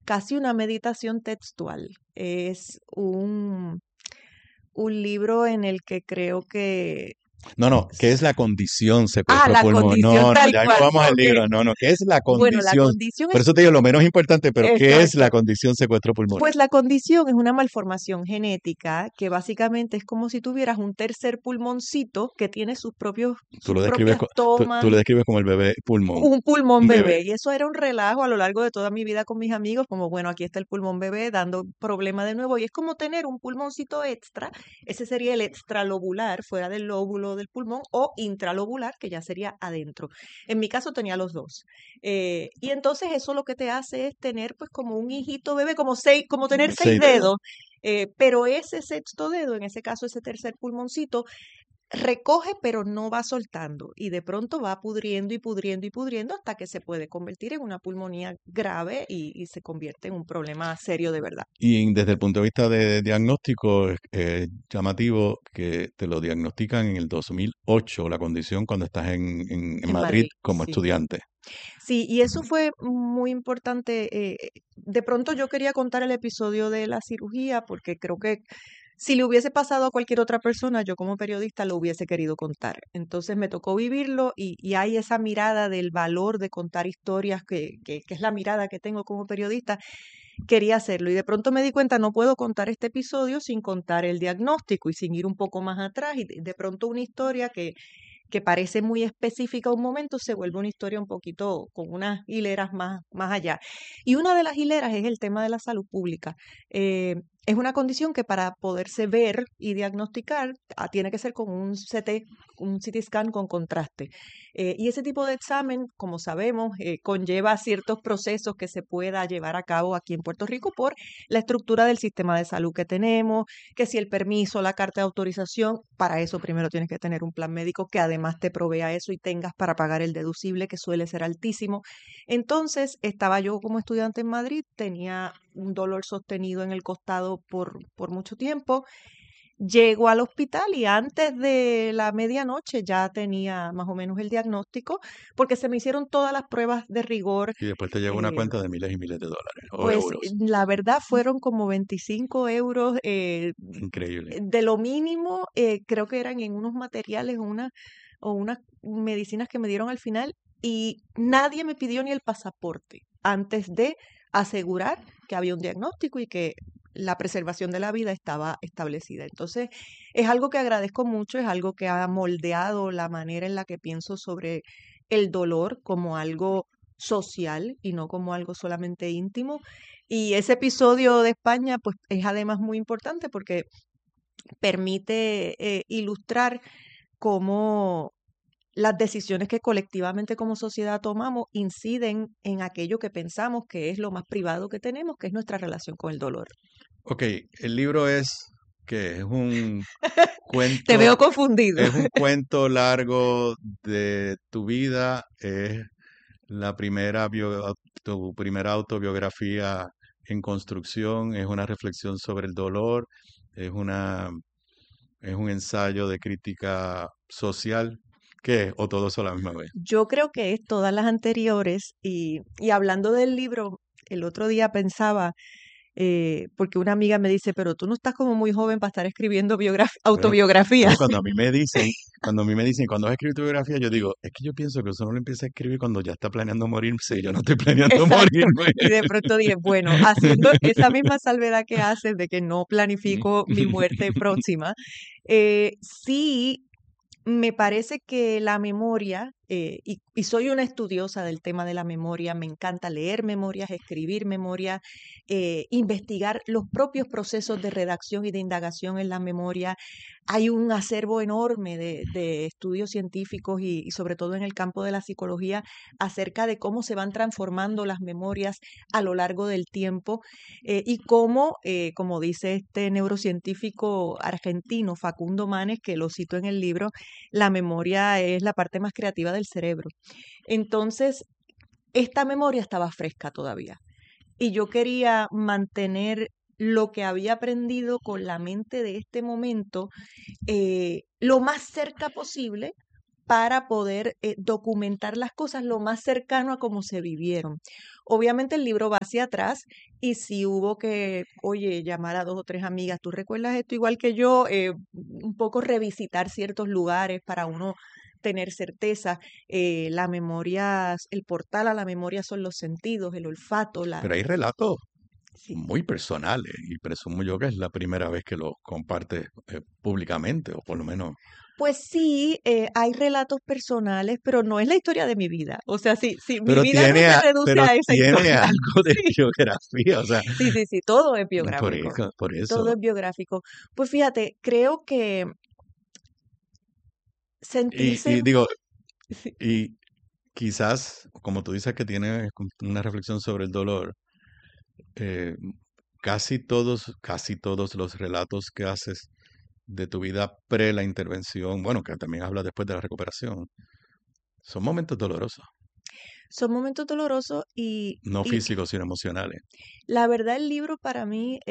casi una meditación textual. Es un libro en el que creo que... No, ¿qué es la condición secuestro La pulmón? condición No, tal ya mismo cual. vamos al Ok. libro. No, ¿qué es la Bueno, la condición? condición Por es... eso te digo lo menos importante, pero ¿qué es la Exacto. condición secuestro pulmonar? Pues la condición es una malformación genética que básicamente es como si tuvieras un tercer pulmoncito que tiene Tú sus lo describes, propias tú tomas, lo describes como el bebé pulmón, un pulmón un bebé. bebé. Y eso era un relajo a lo largo de toda mi vida con mis amigos, como bueno, aquí está el pulmón bebé dando problema de nuevo. Y es como tener un pulmoncito extra, ese sería el extralobular, fuera del lóbulo del pulmón, o intralobular, que ya sería adentro. En mi caso tenía los dos. Y entonces eso lo que te hace es tener pues como un hijito bebé, como tener 6 Seis dedos. dedos. Pero ese sexto dedo, en ese caso ese tercer pulmoncito, recoge pero no va soltando y de pronto va pudriendo y pudriendo y pudriendo hasta que se puede convertir en una pulmonía grave y se convierte en un problema serio de verdad. Y desde el punto de vista de diagnóstico, es llamativo que te lo diagnostican en el 2008, la condición cuando estás en En Madrid Madrid, como sí. estudiante. Sí, y eso fue muy importante. De pronto yo quería contar el episodio de la cirugía porque creo que si le hubiese pasado a cualquier otra persona, yo como periodista lo hubiese querido contar. Entonces me tocó vivirlo y hay esa mirada del valor de contar historias que es la mirada que tengo como periodista. Quería hacerlo y de pronto me di cuenta, no puedo contar este episodio sin contar el diagnóstico y sin ir un poco más atrás y de pronto una historia que parece muy específica a un momento, se vuelve una historia un poquito con unas hileras más allá. Y una de las hileras es el tema de la salud pública. Es una condición que para poderse ver y diagnosticar tiene que ser con un CT scan con contraste. Y ese tipo de examen, como sabemos, conlleva ciertos procesos que se pueda llevar a cabo aquí en Puerto Rico por la estructura del sistema de salud que tenemos, que si el permiso, la carta de autorización, para eso primero tienes que tener un plan médico que además te provea eso y tengas para pagar el deducible, que suele ser altísimo. Entonces, estaba yo como estudiante en Madrid, tenía un dolor sostenido en el costado por mucho tiempo. Llego al hospital y antes de la medianoche ya tenía más o menos el diagnóstico, porque se me hicieron todas las pruebas de rigor. Y después te llega una eh, cuenta de miles y miles de dólares o pues euros. la verdad fueron como 25 euros Increíble. de lo mínimo, creo que eran en unos materiales o unas medicinas que me dieron al final y nadie me pidió ni el pasaporte antes de asegurar que había un diagnóstico y que la preservación de la vida estaba establecida. Entonces, es algo que agradezco mucho, es algo que ha moldeado la manera en la que pienso sobre el dolor como algo social y no como algo solamente íntimo. Y ese episodio de España, pues es además muy importante porque permite ilustrar cómo las decisiones que colectivamente como sociedad tomamos inciden en aquello que pensamos que es lo más privado que tenemos, que es nuestra relación con el dolor. Ok, el libro es un Te cuento, veo confundido. es un cuento largo de tu vida, es la tu primera autobiografía en construcción, es una reflexión sobre el dolor, es es un ensayo de crítica social. ¿Qué es? ¿O todo eso a la misma vez? Yo creo que es todas las anteriores y hablando del libro, el otro día pensaba, porque una amiga me dice, pero tú no estás como muy joven para estar escribiendo Bueno, autobiografía. bueno, cuando a mí me dicen, cuando vas a escribir tu biografía, yo digo, es que yo pienso que eso no lo empieza a escribir cuando ya está planeando morirse, y yo no estoy planeando Exacto. morirme. Y de pronto dije, bueno, haciendo esa misma salvedad que haces de que no planifico mi muerte próxima, sí me parece que la memoria, y soy una estudiosa del tema de la memoria, me encanta leer memorias, escribir memorias, investigar los propios procesos de redacción y de indagación en la memoria. Hay un acervo enorme de estudios científicos y sobre todo en el campo de la psicología acerca de cómo se van transformando las memorias a lo largo del tiempo y cómo, como dice este neurocientífico argentino Facundo Manes, que lo cito en el libro, la memoria es la parte más creativa del cerebro. Entonces, esta memoria estaba fresca todavía y yo quería mantener lo que había aprendido con la mente de este momento lo más cerca posible para poder documentar las cosas lo más cercano a cómo se vivieron. Obviamente el libro va hacia atrás y si hubo que, oye, llamar a 2 o 3 amigas, ¿tú recuerdas esto igual que yo? Un poco revisitar ciertos lugares para uno tener certeza. La memoria, el portal a la memoria son los sentidos, el olfato, Pero hay relatos sí. muy personales y presumo yo que es la primera vez que los compartes públicamente, o por lo menos. Pues sí, hay relatos personales, pero no es la historia de mi vida. O sea, sí, mi Pero vida no tiene, se reduce pero a esa tiene historia. algo de Sí, biografía, o sea, sí, todo es biográfico. por Todo eso. es biográfico. Pues fíjate, creo que sentirse, Y digo, sí, y quizás, como tú dices que tienes una reflexión sobre el dolor, eh, casi todos los relatos que haces de tu vida pre la intervención, bueno, que también hablas después de la recuperación, son momentos dolorosos, son momentos dolorosos no y físicos, sino emocionales. la verdad el libro para mí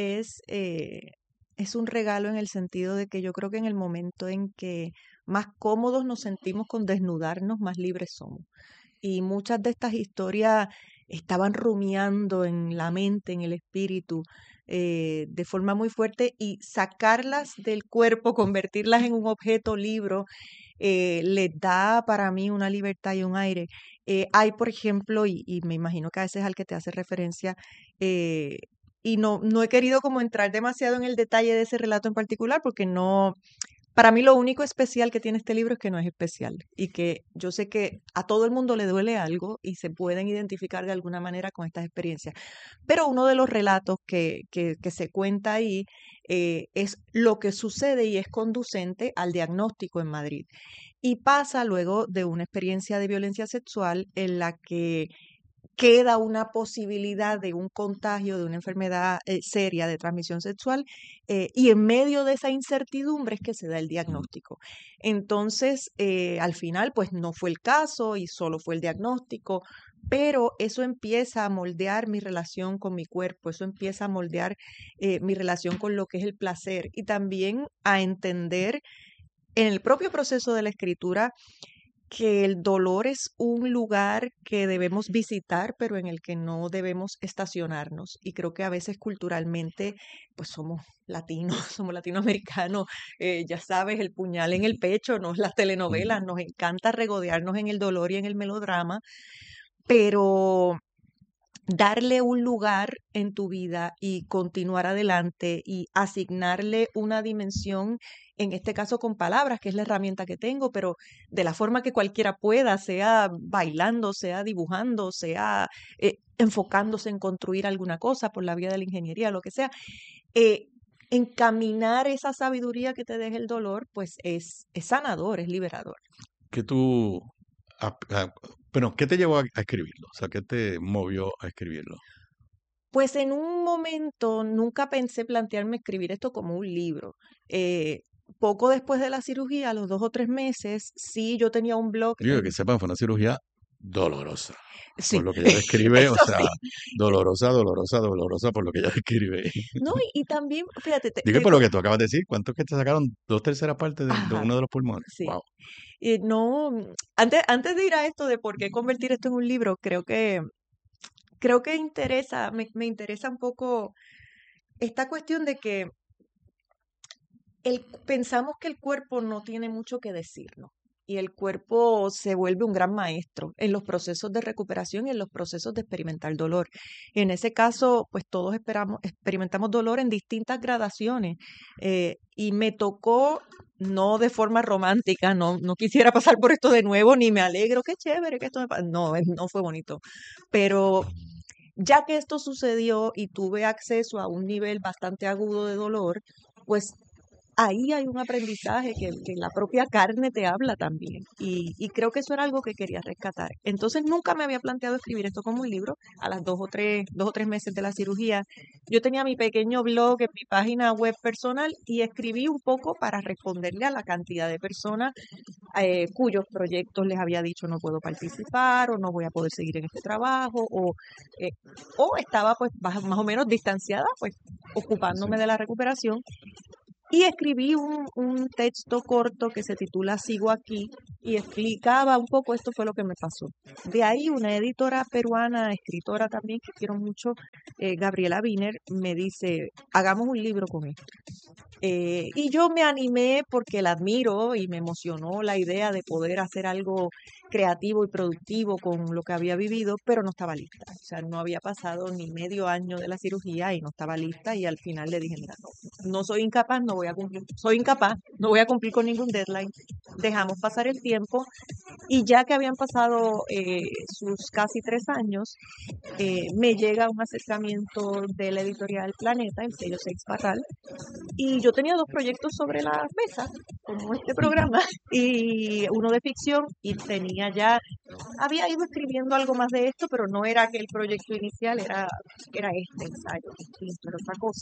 es un regalo en el sentido de que yo creo que en el momento en que más cómodos nos sentimos con desnudarnos, más libres somos. Y muchas de estas historias estaban rumiando en la mente, en el espíritu, de forma muy fuerte y sacarlas del cuerpo, convertirlas en un objeto libro, les da para mí una libertad y un aire. Hay, por ejemplo, y me imagino que a veces al que te hace referencia, eh, y no he querido como entrar demasiado en el detalle de ese relato en particular porque no, para mí lo único especial que tiene este libro es que no es especial y que yo sé que a todo el mundo le duele algo y se pueden identificar de alguna manera con estas experiencias. Pero uno de los relatos que se cuenta ahí es lo que sucede y es conducente al diagnóstico en Madrid. Y pasa luego de una experiencia de violencia sexual en la que queda una posibilidad de un contagio de una enfermedad seria de transmisión sexual y en medio de esa incertidumbre es que se da el Mm. diagnóstico. Entonces, al final, pues no fue el caso y solo fue el diagnóstico, pero eso empieza a moldear mi relación con mi cuerpo, eso empieza a moldear mi relación con lo que es el placer y también a entender en el propio proceso de la escritura que el dolor es un lugar que debemos visitar, pero en el que no debemos estacionarnos. Y creo que a veces culturalmente, pues somos latinos, somos latinoamericanos, ya sabes, el puñal en el pecho, ¿no? Las telenovelas, nos encanta regodearnos en el dolor y en el melodrama, pero darle un lugar en tu vida y continuar adelante y asignarle una dimensión, en este caso con palabras, que es la herramienta que tengo, pero de la forma que cualquiera pueda, sea bailando, sea dibujando, sea enfocándose en construir alguna cosa por la vía de la ingeniería, lo que sea, eh, encaminar esa sabiduría que te deja el dolor, pues es sanador, es liberador. ¿Qué tú, bueno, qué te llevó a escribirlo? O sea, ¿qué te movió a escribirlo? Pues en un momento nunca pensé plantearme escribir esto como un libro. Eh, Poco después de la cirugía, a los 2 o 3 meses, sí, yo tenía un blog Digo, que sepan, fue una cirugía dolorosa, por sí, lo que ella describe, o eso sea, sí. dolorosa, dolorosa, dolorosa por lo que ella describe. No, y también, fíjate, Digo, por lo que tú acabas de decir, ¿cuánto es que te sacaron 2/3 partes de ajá, uno de los pulmones? sí. Wow. No, antes de ir a esto de por qué convertir esto en un libro, creo que interesa, me interesa un poco esta cuestión de que pensamos que el cuerpo no tiene mucho que decirnos y el cuerpo se vuelve un gran maestro en los procesos de recuperación y en los procesos de experimentar dolor. En ese caso, pues todos experimentamos dolor en distintas gradaciones y me tocó, no de forma romántica, no quisiera pasar por esto de nuevo, ni me alegro, qué chévere que esto me pasa. No, no fue bonito, pero ya que esto sucedió y tuve acceso a un nivel bastante agudo de dolor, pues ahí hay un aprendizaje que la propia carne te habla también. Y creo que eso era algo que quería rescatar. Entonces nunca me había planteado escribir esto como un libro. A las 2 o 3 meses de la cirugía, yo tenía mi pequeño blog en mi página web personal y escribí un poco para responderle a la cantidad de personas cuyos proyectos les había dicho no puedo participar o no voy a poder seguir en este trabajo eh, o estaba pues más o menos distanciada pues ocupándome Sí. de la recuperación Y escribí un texto corto que se titula Sigo aquí y explicaba un poco, esto fue lo que me pasó. De ahí una editora peruana, escritora también que quiero mucho, Gabriela Wiener, me dice, hagamos un libro con esto. Y yo me animé porque la admiro y me emocionó la idea de poder hacer algo creativo y productivo con lo que había vivido, pero no estaba lista. O sea, no había pasado ni medio año de la cirugía y no estaba lista y al final le dije, mira, no soy incapaz, no voy a cumplir, soy incapaz, no voy a cumplir con ningún deadline. Dejamos pasar el tiempo y ya que habían pasado sus casi 3 años, me llega un acercamiento de la editorial Planeta, el sello Seis Fatal, y yo tenía 2 proyectos sobre la mesa, como este programa, y uno de ficción, y había ido escribiendo algo más de esto, pero no era aquel proyecto inicial, era este ensayo, distinto, era otra cosa.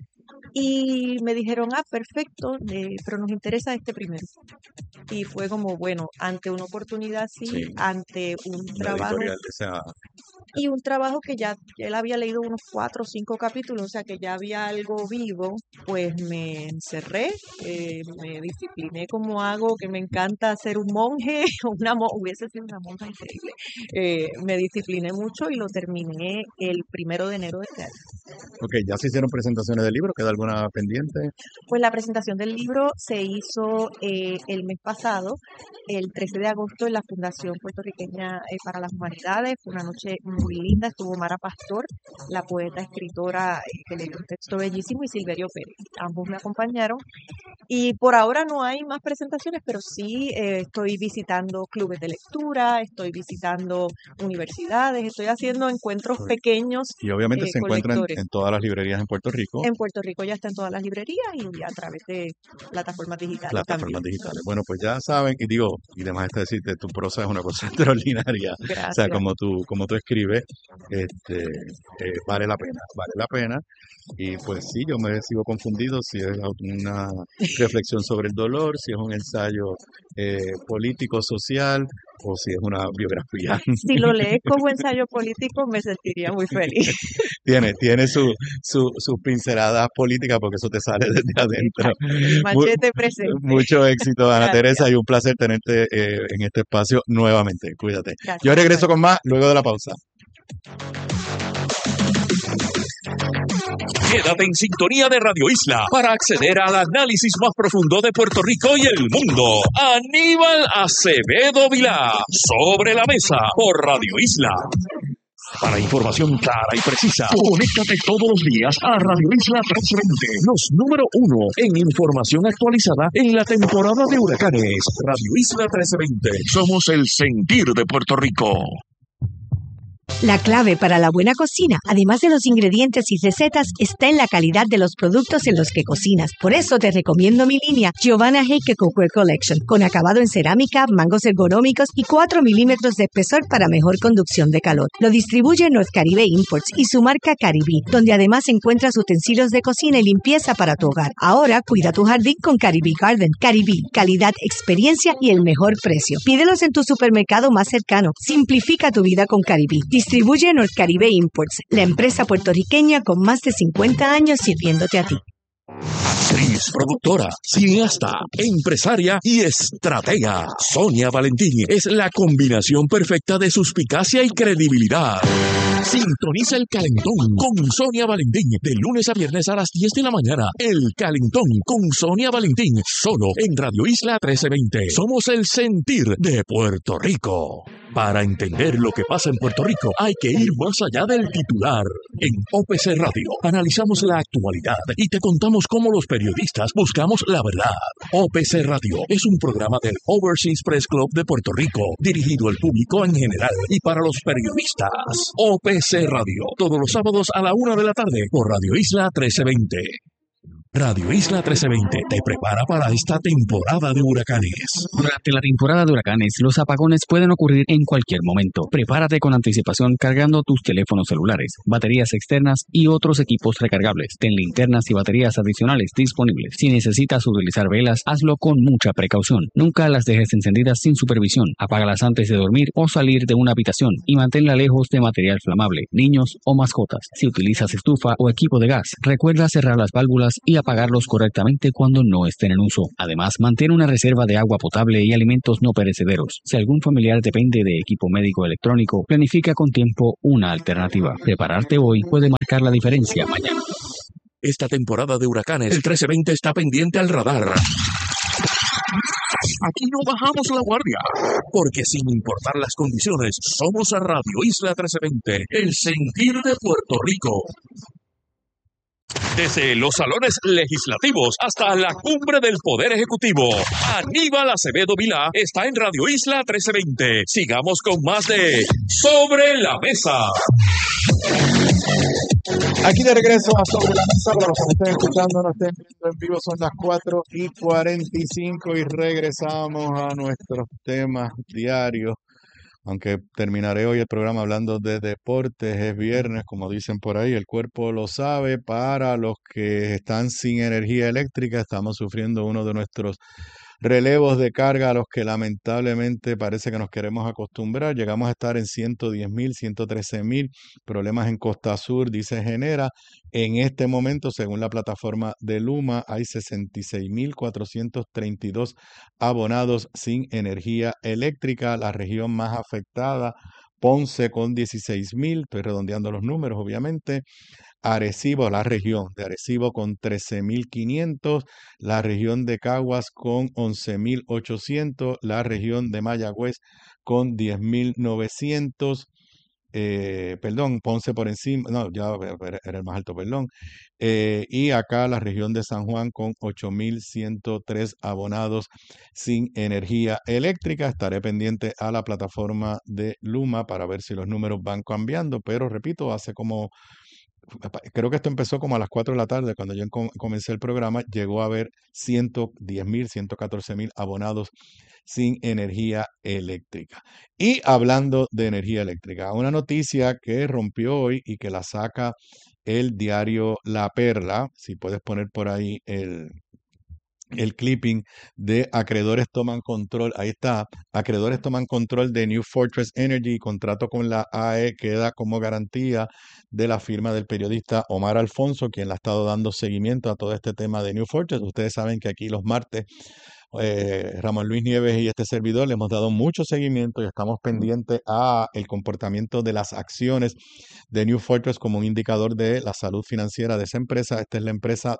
Y me dijeron, perfecto, pero nos interesa este primero. Y fue como, bueno, ante una oportunidad así, Sí, ante un una trabajo, editorial, o sea, y un trabajo que ya él había leído unos 4 o 5 capítulos, o sea que ya había algo vivo, pues me encerré, me discipliné como hago, que me encanta ser un monje, hubiese sido una monja increíble. Me discipliné mucho y lo terminé el 1 de enero de este año. ok, ya se hicieron presentaciones del libro, ¿queda alguna pendiente? Pues la presentación del libro se hizo el mes pasado, el 13 de agosto, en la Fundación Puertorriqueña para las Humanidades. Fue una noche muy linda. Estuvo Mara Pastor, la poeta escritora que leyó un texto bellísimo, y Silverio Pérez. Ambos me acompañaron. Y por ahora no hay más presentaciones, pero sí estoy visitando clubes de lectura, estoy visitando universidades, estoy haciendo encuentros Uy. pequeños Y obviamente se con encuentran lectores. en todas las librerías en Puerto Rico, En Puerto Rico ya está en todas las librerías y a través de plataformas digitales plataformas también. digitales. Bueno, pues ya saben, y digo, y además está decirte, tu prosa es una cosa extraordinaria. O sea, Gracias. como tú escribes, vale la pena. Y pues sí, yo me sigo confundido si es una reflexión sobre el dolor, si es un ensayo político, social, o si es una biografía. Si lo lees como ensayo político, me sentiría muy feliz. Tiene sus pinceladas políticas porque eso te sale desde adentro. El machete presente. Mucho éxito, Ana Gracias. Teresa, y un placer tenerte en este espacio nuevamente. Cuídate. Gracias, Yo regreso Rafael. con más luego de la pausa. Quédate en sintonía de Radio Isla para acceder al análisis más profundo de Puerto Rico y el mundo. Aníbal Acevedo Vilá, Sobre la Mesa, por Radio Isla. Para información clara y precisa, conéctate todos los días a Radio Isla 1320, los número 1 en información actualizada en la temporada de huracanes. Radio Isla 1320, somos el sentir de Puerto Rico. La clave para la buena cocina, además de los ingredientes y recetas, está en la calidad de los productos en los que cocinas. Por eso te recomiendo mi línea Giovanna Heike Cookware Collection, con acabado en cerámica, mangos ergonómicos y 4 milímetros de espesor para mejor conducción de calor. Lo distribuye North Caribe Imports y su marca Caribí, donde además encuentras utensilios de cocina y limpieza para tu hogar. Ahora cuida tu jardín con Caribí Garden. Caribí, calidad, experiencia y el mejor precio. Pídelos en tu supermercado más cercano. Simplifica tu vida con Caribí. Distribuye North Caribe Imports, la empresa puertorriqueña con más de 50 años sirviéndote a ti. Actriz, productora, cineasta, empresaria y estratega. Sonia Valentín es la combinación perfecta de suspicacia y credibilidad. Sintoniza El Calentón con Sonia Valentín de lunes a viernes a las 10 de la mañana. El Calentón con Sonia Valentín, solo en Radio Isla 1320. Somos el sentir de Puerto Rico. Para entender lo que pasa en Puerto Rico hay que ir más allá del titular. En OPC Radio analizamos la actualidad y te contamos cómo los periodistas buscamos la verdad. OPC Radio es un programa del Overseas Press Club de Puerto Rico, dirigido al público en general y para los periodistas. OPC Radio, todos los sábados a la 1 de la tarde por Radio Isla 1320. Radio Isla 1320 te prepara para esta temporada de huracanes. Durante la temporada de huracanes, los apagones pueden ocurrir en cualquier momento. Prepárate con anticipación cargando tus teléfonos celulares, baterías externas y otros equipos recargables. Ten linternas y baterías adicionales disponibles. Si necesitas utilizar velas, hazlo con mucha precaución. Nunca las dejes encendidas sin supervisión. Apágalas antes de dormir o salir de una habitación y manténla lejos de material flamable, niños o mascotas. Si utilizas estufa o equipo de gas, recuerda cerrar las válvulas y apagarlos correctamente cuando no estén en uso. Además, mantén una reserva de agua potable y alimentos no perecederos. Si algún familiar depende de equipo médico electrónico, planifica con tiempo una alternativa. Prepararte hoy puede marcar la diferencia mañana. Esta temporada de huracanes, el 1320 está pendiente al radar. Aquí no bajamos la guardia, porque sin importar las condiciones, somos a Radio Isla 1320, el sentir de Puerto Rico. Desde los salones legislativos hasta la cumbre del Poder Ejecutivo, Aníbal Acevedo Vilá está en Radio Isla 1320. Sigamos con más de Sobre la Mesa. Aquí de regreso a Sobre la Mesa, para los que me estén escuchando, nos estén viendo en vivo, son las 4:45 y regresamos a nuestros temas diarios. Aunque terminaré hoy el programa hablando de deportes, es viernes, como dicen por ahí, el cuerpo lo sabe. Para los que están sin energía eléctrica, estamos sufriendo uno de nuestros relevos de carga a los que lamentablemente parece que nos queremos acostumbrar. Llegamos a estar en 110,000, 113,000 problemas en Costa Sur, dice Genera. En este momento, según la plataforma de Luma, hay 66,432 abonados sin energía eléctrica. La región más afectada, Ponce con 16,000, estoy redondeando los números obviamente. Arecibo, la región de Arecibo con 13,500, la región de Caguas con 11,800, la región de Mayagüez con 10,900, perdón, Ponce por encima, no, ya era el más alto, perdón, y acá la región de San Juan con 8,103 abonados sin energía eléctrica. Estaré pendiente a la plataforma de Luma para ver si los números van cambiando, pero repito, creo que esto empezó como a las 4 de la tarde, cuando yo comencé el programa, llegó a haber 110,000, 114,000 abonados sin energía eléctrica. Y hablando de energía eléctrica, una noticia que rompió hoy y que la saca el diario La Perla, si puedes poner por ahí el clipping de acreedores toman control, ahí está, acreedores toman control de New Fortress Energy y contrato con la AE queda como garantía de la firma del periodista Omar Alfonso, quien le ha estado dando seguimiento a todo este tema de New Fortress. Ustedes saben que aquí los martes Ramón Luis Nieves y este servidor le hemos dado mucho seguimiento y estamos pendientes a el comportamiento de las acciones de New Fortress como un indicador de la salud financiera de esa empresa. Esta es la empresa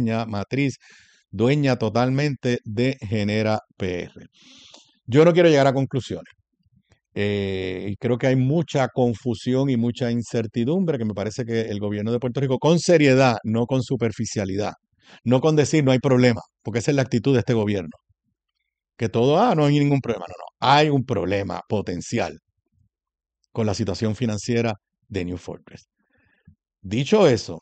dueña totalmente de Genera PR. Yo no quiero llegar a conclusiones. Y creo que hay mucha confusión y mucha incertidumbre, que me parece que el gobierno de Puerto Rico, con seriedad, no con superficialidad, no con decir no hay problema, porque esa es la actitud de este gobierno. Que todo, no hay ningún problema. No, hay un problema potencial con la situación financiera de New Fortress. Dicho eso,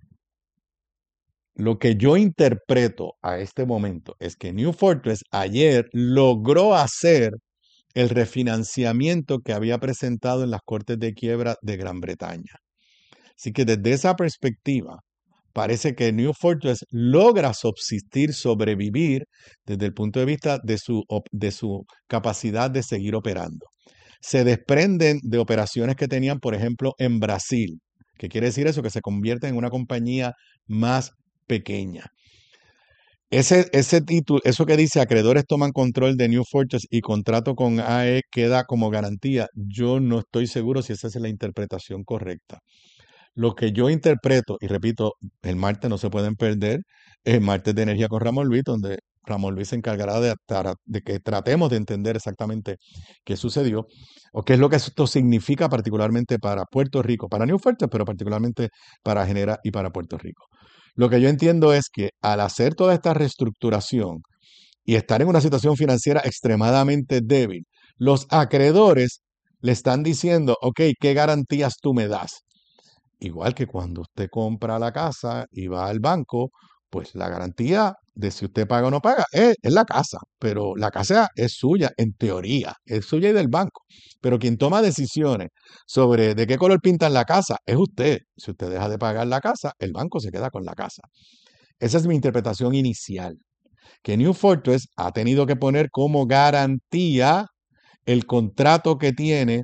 lo que yo interpreto a este momento es que New Fortress ayer logró hacer el refinanciamiento que había presentado en las Cortes de Quiebra de Gran Bretaña. Así que desde esa perspectiva, parece que New Fortress logra subsistir, sobrevivir desde el punto de vista de su capacidad de seguir operando. Se desprenden de operaciones que tenían, por ejemplo, en Brasil. ¿Qué quiere decir eso? Que se convierte en una compañía más pequeña. Ese título, eso que dice acreedores toman control de New Fortress y contrato con AE queda como garantía, yo no estoy seguro si esa es la interpretación correcta. Lo que yo interpreto, y repito, el martes no se pueden perder, el martes de energía con Ramón Luis, donde Ramón Luis se encargará de que tratemos de entender exactamente qué sucedió o qué es lo que esto significa particularmente para Puerto Rico, para New Fortress, pero particularmente para Genera y para Puerto Rico. Lo que yo entiendo es que al hacer toda esta reestructuración y estar en una situación financiera extremadamente débil, los acreedores le están diciendo, ok, ¿qué garantías tú me das? Igual que cuando usted compra la casa y va al banco, pues la garantía de si usted paga o no paga es la casa, pero la casa es suya en teoría, es suya y del banco. Pero quien toma decisiones sobre de qué color pintan la casa es usted. Si usted deja de pagar la casa, el banco se queda con la casa. Esa es mi interpretación inicial, que New Fortress ha tenido que poner como garantía el contrato que tiene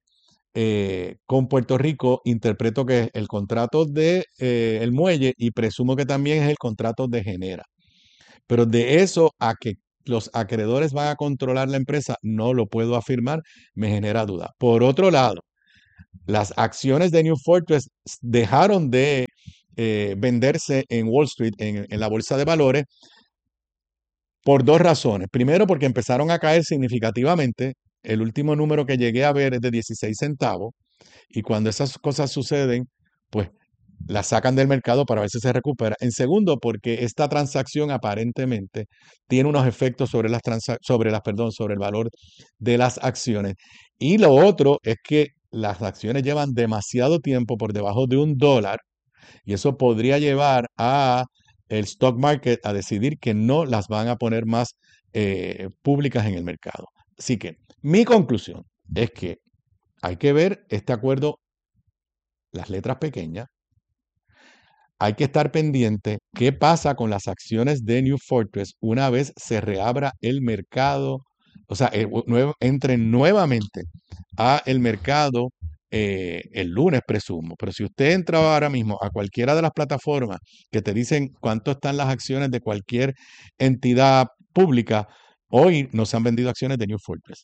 con Puerto Rico, interpreto que es el contrato de el muelle y presumo que también es el contrato de Genera. Pero de eso a que los acreedores van a controlar la empresa, no lo puedo afirmar, me genera duda. Por otro lado, las acciones de New Fortress dejaron de venderse en Wall Street, en la bolsa de valores, por dos razones. Primero, porque empezaron a caer significativamente. El último número que llegué a ver es de 16 centavos. Y cuando esas cosas suceden, pues las sacan del mercado para ver si se recupera. En segundo, porque esta transacción aparentemente tiene unos efectos sobre sobre el valor de las acciones. Y lo otro es que las acciones llevan demasiado tiempo por debajo de $1 y eso podría llevar a el stock market a decidir que no las van a poner más públicas en el mercado. Así que mi conclusión es que hay que ver este acuerdo, las letras pequeñas. Hay que estar pendiente qué pasa con las acciones de New Fortress una vez se reabra el mercado, o sea, entren nuevamente a el mercado el lunes, presumo. Pero si usted entra ahora mismo a cualquiera de las plataformas que te dicen cuánto están las acciones de cualquier entidad pública, hoy no se han vendido acciones de New Fortress.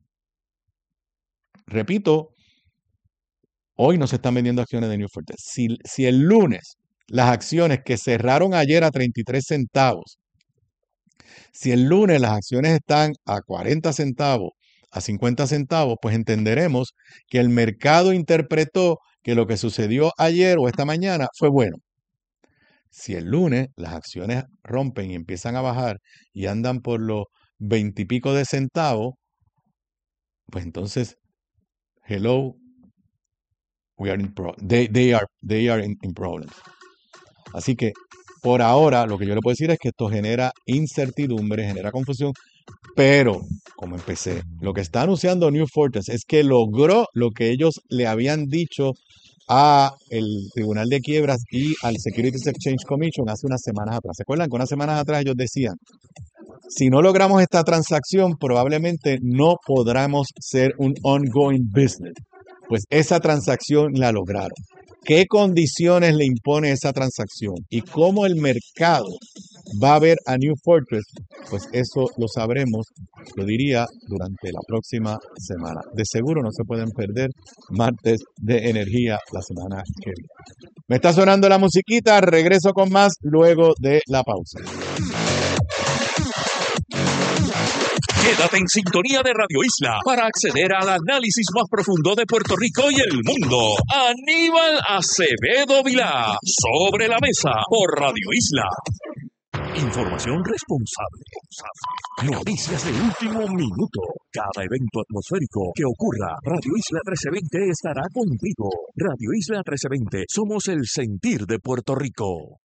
Repito, hoy no se están vendiendo acciones de New Fortress. Si el lunes las acciones que cerraron ayer a 33 centavos, si el lunes las acciones están a 40 centavos, a 50 centavos, pues entenderemos que el mercado interpretó que lo que sucedió ayer o esta mañana fue bueno. Si el lunes las acciones rompen y empiezan a bajar y andan por los 20 y pico de centavos, pues entonces, hello, they are in problems. Así que por ahora lo que yo le puedo decir es que esto genera incertidumbre, genera confusión, pero como empecé, lo que está anunciando New Fortress es que logró lo que ellos le habían dicho a el Tribunal de Quiebras y al Securities Exchange Commission hace unas semanas atrás. ¿Se acuerdan que unas semanas atrás ellos decían, si no logramos esta transacción, probablemente no podremos ser un ongoing business? Pues esa transacción la lograron. ¿Qué condiciones le impone esa transacción? ¿Y cómo el mercado va a ver a New Fortress? Pues eso lo sabremos, lo diría, durante la próxima semana. De seguro no se pueden perder martes de energía la semana que viene. Me está sonando la musiquita, regreso con más luego de la pausa. Quédate en sintonía de Radio Isla para acceder al análisis más profundo de Puerto Rico y el mundo. Aníbal Acevedo Vilá, Sobre la Mesa, por Radio Isla. Información responsable. Noticias de último minuto. Cada evento atmosférico que ocurra, Radio Isla 1320 estará contigo. Radio Isla 1320, somos el sentir de Puerto Rico.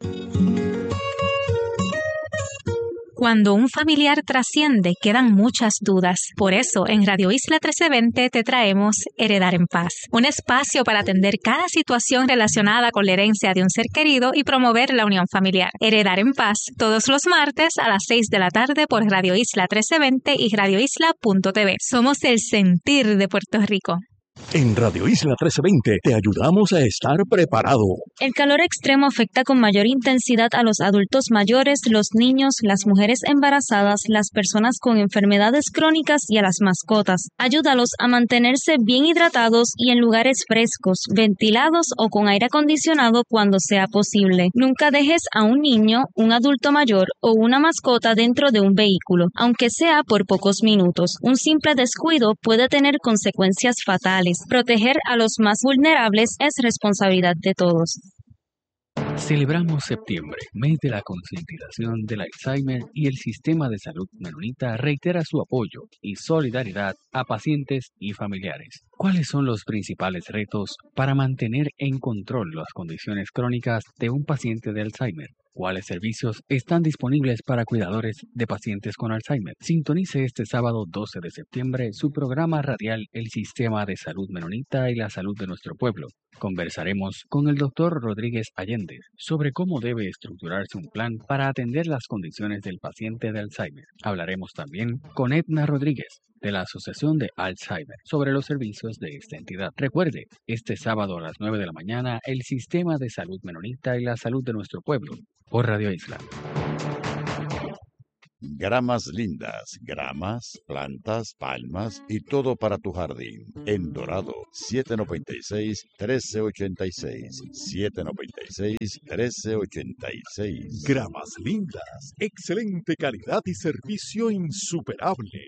Cuando un familiar trasciende, quedan muchas dudas. Por eso, en Radio Isla 1320 te traemos Heredar en Paz, un espacio para atender cada situación relacionada con la herencia de un ser querido y promover la unión familiar. Heredar en Paz, todos los martes a las 6 de la tarde por Radio Isla 1320 y radioisla.tv. Somos el sentir de Puerto Rico. En Radio Isla 1320 te ayudamos a estar preparado. El calor extremo afecta con mayor intensidad a los adultos mayores, los niños, las mujeres embarazadas, las personas con enfermedades crónicas y a las mascotas. Ayúdalos a mantenerse bien hidratados y en lugares frescos, ventilados o con aire acondicionado cuando sea posible. Nunca dejes a un niño, un adulto mayor o una mascota dentro de un vehículo, aunque sea por pocos minutos. Un simple descuido puede tener consecuencias fatales. Proteger a los más vulnerables es responsabilidad de todos. Celebramos septiembre, mes de la concientización del Alzheimer, y el Sistema de Salud Menonita reitera su apoyo y solidaridad a pacientes y familiares. ¿Cuáles son los principales retos para mantener en control las condiciones crónicas de un paciente de Alzheimer? ¿Cuáles servicios están disponibles para cuidadores de pacientes con Alzheimer? Sintonice este sábado 12 de septiembre su programa radial El Sistema de Salud Menonita y la Salud de Nuestro Pueblo. Conversaremos con el Dr. Rodríguez Allende sobre cómo debe estructurarse un plan para atender las condiciones del paciente de Alzheimer. Hablaremos también con Edna Rodríguez, de la Asociación de Alzheimer sobre los servicios de esta entidad. Recuerde, este sábado a las 9 de la mañana, el Sistema de Salud Menonita y la salud de nuestro pueblo, por Radio Isla. Gramas lindas, gramas, plantas, palmas y todo para tu jardín. En Dorado, 796-1386. 796-1386. Gramas lindas, excelente calidad y servicio insuperable.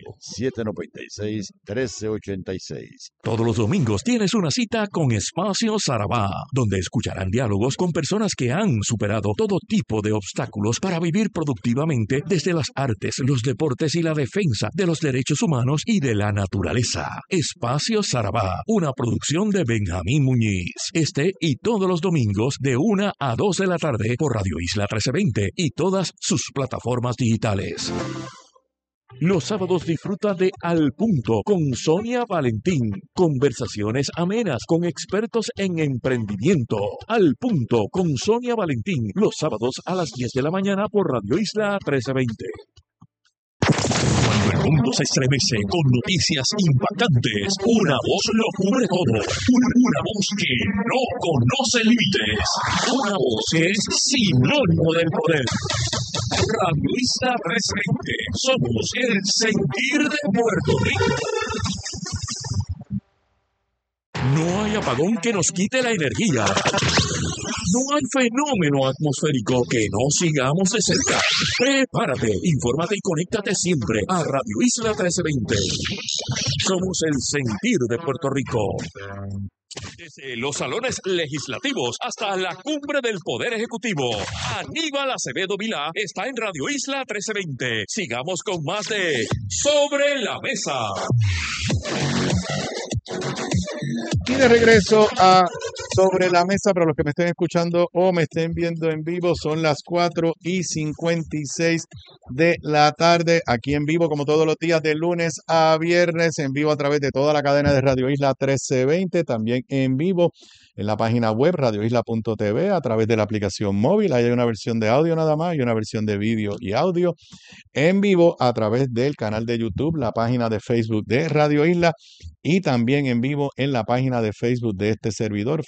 796-1386. Todos los domingos tienes una cita con Espacio Sarabá, donde escucharán diálogos con personas que han superado todo tipo de obstáculos para vivir productivamente desde las artes, los deportes y la defensa de los derechos humanos y de la naturaleza. Espacio Sarabá, una producción de Benjamín Muñiz. Este y todos los domingos de 1 a 2 de la tarde por Radio Isla 1320 y todas sus plataformas digitales. Los sábados disfruta de Al Punto con Sonia Valentín. Conversaciones amenas con expertos en emprendimiento. Al Punto con Sonia Valentín. Los sábados a las 10 de la mañana por Radio Isla 1320. Cuando el mundo se estremece con noticias impactantes, una voz lo cubre todo. Una voz que no conoce límites. Una voz que es sinónimo del poder. Radio Isla 1320. Somos el sentir de Puerto Rico. No hay apagón que nos quite la energía. No hay fenómeno atmosférico que no sigamos de cerca. Prepárate, infórmate y conéctate siempre a Radio Isla 1320. Somos el sentir de Puerto Rico. Desde los salones legislativos hasta la cumbre del Poder Ejecutivo, Aníbal Acevedo Vilá está en Radio Isla 1320. Sigamos con más de Sobre la Mesa. Y de regreso a Sobre la Mesa, para los que me estén escuchando o me estén viendo en vivo, son las 4:56 de la tarde, aquí en vivo, como todos los días, de lunes a viernes, en vivo a través de toda la cadena de Radio Isla 1320, también en vivo en la página web radioisla.tv, a través de la aplicación móvil. Ahí hay una versión de audio nada más y una versión de vídeo y audio en vivo a través del canal de YouTube, la página de Facebook de Radio Isla y también en vivo en la página de Facebook de este servidor,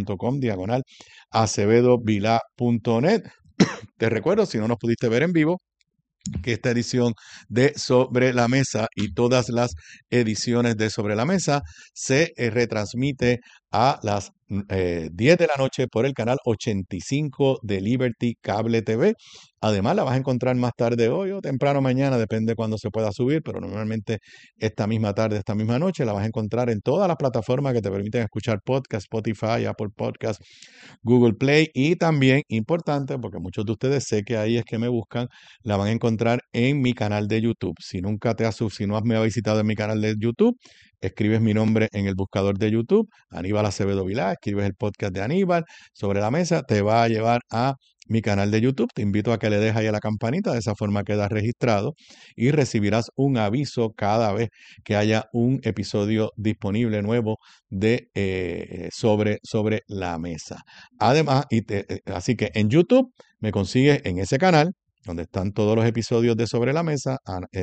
facebook.com/acevedovilá.net. Te recuerdo, si no nos pudiste ver en vivo, que esta edición de Sobre la Mesa y todas las ediciones de Sobre la Mesa se retransmite a las 10 de la noche por el canal 85 de Liberty Cable TV. Además, la vas a encontrar más tarde hoy o temprano mañana, depende de cuándo se pueda subir, pero normalmente esta misma tarde, esta misma noche, la vas a encontrar en todas las plataformas que te permiten escuchar podcast, Spotify, Apple Podcast, Google Play y también, importante, porque muchos de ustedes sé que ahí es que me buscan, la van a encontrar en mi canal de YouTube. Si no me has visitado en mi canal de YouTube, escribes mi nombre en el buscador de YouTube, Aníbal Acevedo Vilá, escribes el podcast de Aníbal Sobre la Mesa, te va a llevar a mi canal de YouTube. Te invito a que le dejes ahí a la campanita, de esa forma quedas registrado y recibirás un aviso cada vez que haya un episodio disponible nuevo de sobre la Mesa. Además, así que en YouTube me consigues en ese canal, donde están todos los episodios de Sobre la Mesa,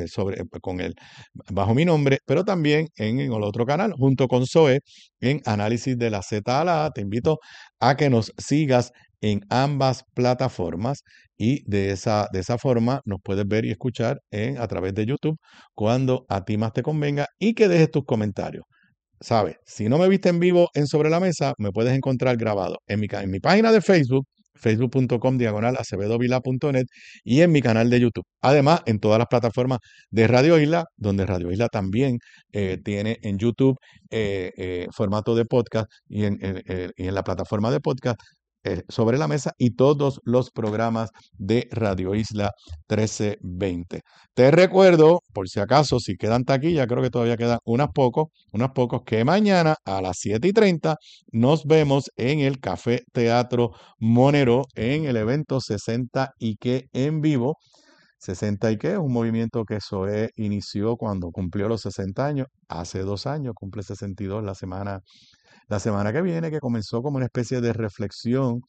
bajo mi nombre, pero también en el otro canal, junto con Zoe, en Análisis de la Z a la A. Te invito a que nos sigas en ambas plataformas y de esa forma nos puedes ver y escuchar a través de YouTube cuando a ti más te convenga y que dejes tus comentarios. ¿Sabes? Si no me viste en vivo en Sobre la Mesa, me puedes encontrar grabado en mi página de Facebook, facebook.com/acevedovilá.net y en mi canal de YouTube. Además, en todas las plataformas de Radio Isla, donde Radio Isla también tiene en YouTube formato de podcast y en la plataforma de podcast Sobre la Mesa y todos los programas de Radio Isla 1320. Te recuerdo, por si acaso, si quedan taquillas, creo que todavía quedan unos pocos, que mañana a las 7:30 nos vemos en el Café Teatro Monero en el evento 60 y que en vivo. 60 y que es un movimiento que Zoe inició cuando cumplió los 60 años, hace 2 años, cumple 62 la semana que viene, que comenzó como una especie de reflexión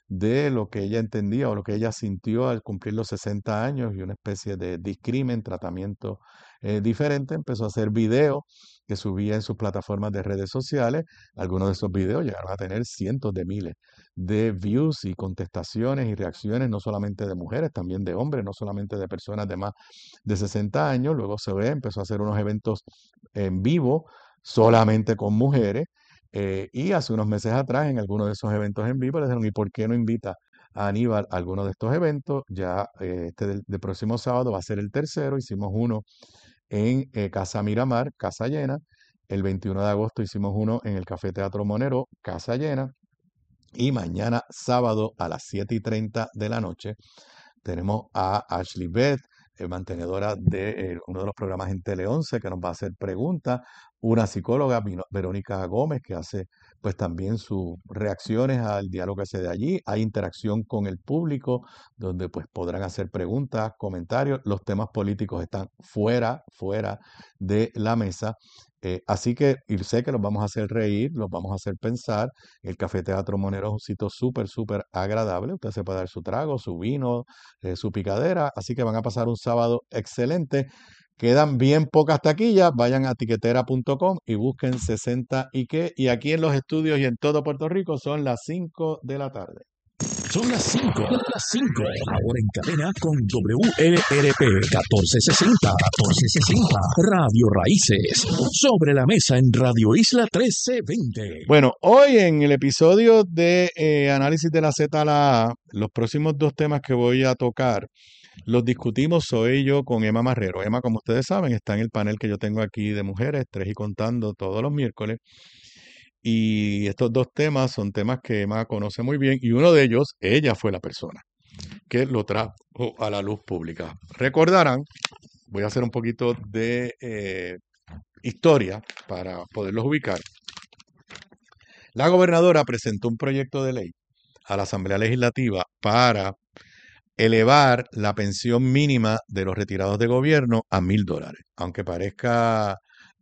de lo que ella entendía o lo que ella sintió al cumplir los 60 años y una especie de discrimen, tratamiento diferente. Empezó a hacer videos que subía en sus plataformas de redes sociales. Algunos de esos videos llegaron a tener cientos de miles de views y contestaciones y reacciones, no solamente de mujeres, también de hombres, no solamente de personas de más de 60 años. Luego empezó a hacer unos eventos en vivo solamente con mujeres. Y hace unos meses atrás, en algunos de esos eventos en vivo, le dijeron, ¿y por qué no invita a Aníbal a alguno de estos eventos? Ya este del próximo sábado va a ser el tercero. Hicimos uno en Casa Miramar, casa llena. El 21 de agosto hicimos uno en el Café Teatro Monero, casa llena. Y mañana sábado a las 7:30 de la noche tenemos a Ashley Beth, mantenedora de uno de los programas en Tele 11, que nos va a hacer preguntas. Una psicóloga, Verónica Gómez, que hace pues también sus reacciones al diálogo que se da allí. Hay interacción con el público, donde pues podrán hacer preguntas, comentarios. Los temas políticos están fuera de la mesa. Así que y sé que los vamos a hacer reír, los vamos a hacer pensar. El Café Teatro Monero es un sitio súper agradable. Usted se puede dar su trago, su vino, su picadera. Así que van a pasar un sábado excelente. Quedan bien pocas taquillas. Vayan a tiquetera.com y busquen 60 y qué. Y aquí en los estudios y en todo Puerto Rico son las 5 de la tarde. Son las 5. Ahora en cadena con WLRP 1460. Radio Raíces. Sobre la mesa en Radio Isla 1320. Bueno, hoy en el episodio de Análisis de la Z a la A, los próximos dos temas que voy a tocar los discutimos soy yo con Emma Marrero. Emma, como ustedes saben, está en el panel que yo tengo aquí de mujeres, 3 y contando, todos los miércoles. Y estos dos temas son temas que Emma conoce muy bien y uno de ellos, ella fue la persona que lo trajo a la luz pública. Recordarán, voy a hacer un poquito de historia para poderlos ubicar. La gobernadora presentó un proyecto de ley a la Asamblea Legislativa para elevar la pensión mínima de los retirados de gobierno a $1,000. Aunque parezca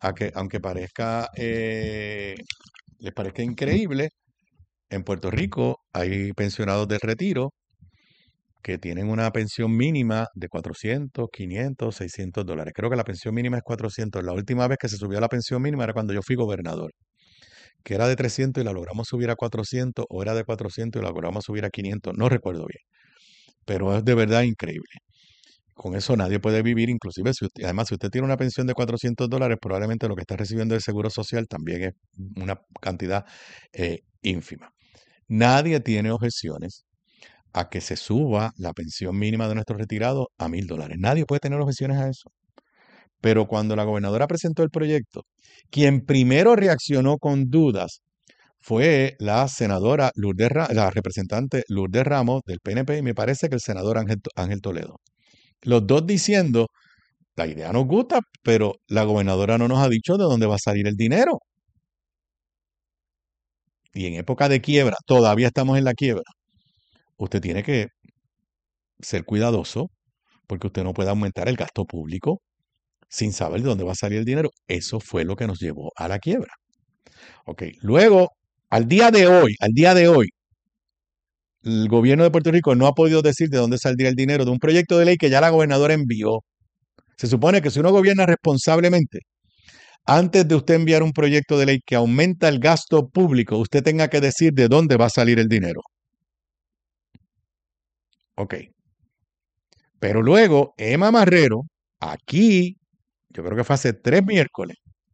les parezca increíble, en Puerto Rico hay pensionados de retiro que tienen una pensión mínima de $400, $500, $600. Creo que la pensión mínima es $400. La última vez que se subió la pensión mínima era cuando yo fui gobernador, que era de $300 y la logramos subir a $400, o era de $400 y la logramos subir a $500. No recuerdo bien, pero es de verdad increíble. Con eso nadie puede vivir, inclusive además si usted tiene una pensión de $400, probablemente lo que está recibiendo del Seguro Social también es una cantidad ínfima. Nadie tiene objeciones a que se suba la pensión mínima de nuestros retirados a $1,000. Nadie puede tener objeciones a eso. Pero cuando la gobernadora presentó el proyecto, quien primero reaccionó con dudas fue la senadora la representante Lourdes Ramos del PNP y me parece que el senador Ángel Toledo. Los dos diciendo, la idea nos gusta, pero la gobernadora no nos ha dicho de dónde va a salir el dinero. Y en época de quiebra, todavía estamos en la quiebra, usted tiene que ser cuidadoso porque usted no puede aumentar el gasto público sin saber de dónde va a salir el dinero. Eso fue lo que nos llevó a la quiebra. Ok, luego, al día de hoy, el gobierno de Puerto Rico no ha podido decir de dónde saldría el dinero de un proyecto de ley que ya la gobernadora envió. Se supone que si uno gobierna responsablemente, antes de usted enviar un proyecto de ley que aumenta el gasto público, usted tenga que decir de dónde va a salir el dinero. Ok. Pero luego, Emma Marrero, aquí, yo creo que fue hace 3 miércoles,